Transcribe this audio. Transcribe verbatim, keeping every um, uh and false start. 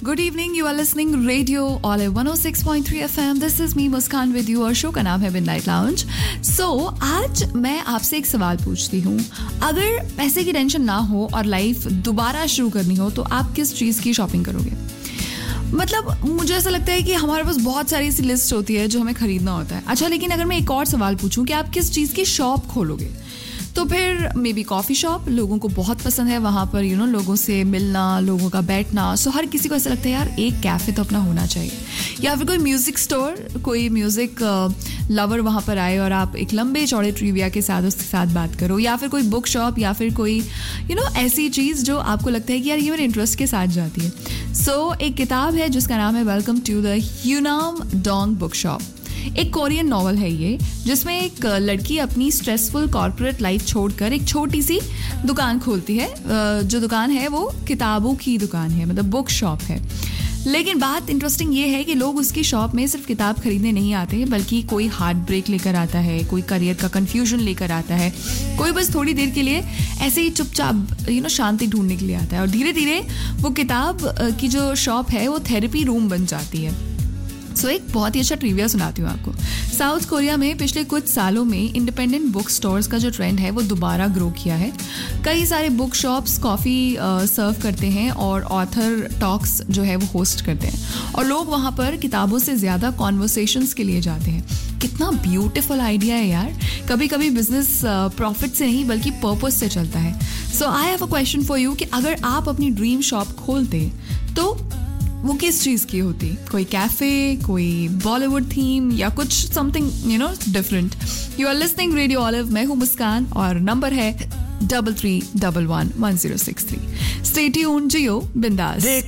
Good evening, you are listening Radio Olive one oh six point three F M. This is me Muskan with you और show का नाम है Midnight Lounge. So, आज मैं आपसे एक सवाल पूछती हूँ. अगर पैसे की टेंशन ना हो और लाइफ दोबारा शुरू करनी हो तो आप किस चीज़ की शॉपिंग करोगे? मतलब मुझे ऐसा लगता है कि हमारे पास बहुत सारी ऐसी लिस्ट होती है जो हमें खरीदना होता है. अच्छा, लेकिन अगर मैं एक और सवाल पूछूं कि आप किस चीज़ की शॉप खोलोगे, तो फिर मे बी कॉफ़ी शॉप. लोगों को बहुत पसंद है वहाँ पर यू you नो know, लोगों से मिलना, लोगों का बैठना. सो हर किसी को ऐसा लगता है यार एक कैफ़े तो अपना होना चाहिए. या फिर कोई म्यूज़िक स्टोर, कोई म्यूज़िक लवर वहाँ पर आए और आप एक लंबे चौड़े ट्रिविया के साथ उसके साथ बात करो. या फिर कोई बुक शॉप, या फिर कोई यू नो ऐसी चीज़ जो आपको लगता है कि यार ये मेरे इंटरेस्ट के साथ जाती है. सो so, एक किताब है जिसका नाम है welcome to the ह्यूनाम Dong book shop. एक कोरियन नॉवल है ये, जिसमें एक लड़की अपनी स्ट्रेसफुल कॉर्पोरेट लाइफ छोड़कर एक छोटी सी दुकान खोलती है. जो दुकान है वो किताबों की दुकान है, मतलब बुक शॉप है. लेकिन बात इंटरेस्टिंग ये है कि लोग उसकी शॉप में सिर्फ किताब खरीदने नहीं आते हैं, बल्कि कोई हार्ट ब्रेक लेकर आता है, कोई करियर का कंफ्यूजन लेकर आता है, कोई बस थोड़ी देर के लिए ऐसे ही चुपचाप यू नो शांति ढूंढने के लिए आता है. और धीरे धीरे वो किताब की जो शॉप है वो थेरेपी रूम बन जाती है. सो so, एक बहुत ही अच्छा ट्रिविया सुनाती हूँ आपको. साउथ कोरिया में पिछले कुछ सालों में इंडिपेंडेंट बुक स्टोर्स का जो ट्रेंड है वो दोबारा ग्रो किया है. कई सारे बुक शॉप्स कॉफ़ी सर्व करते हैं और ऑथर टॉक्स जो है वो होस्ट करते हैं, और लोग वहाँ पर किताबों से ज़्यादा कॉन्वर्सेशंस के लिए जाते हैं. कितना ब्यूटिफुल आइडिया है यार. कभी कभी बिजनेस प्रॉफिट से नहीं बल्कि पर्पस से चलता है. सो I have a question for you कि अगर आप अपनी ड्रीम शॉप खोलते तो वो किस चीज़ की होती? कोई कैफ़े, कोई बॉलीवुड थीम, या कुछ something you know different. You are listening radio olive. मैं हूँ मुस्कान और नंबर है double three double one one zero six three. Stay tuned, जियो बिंदास.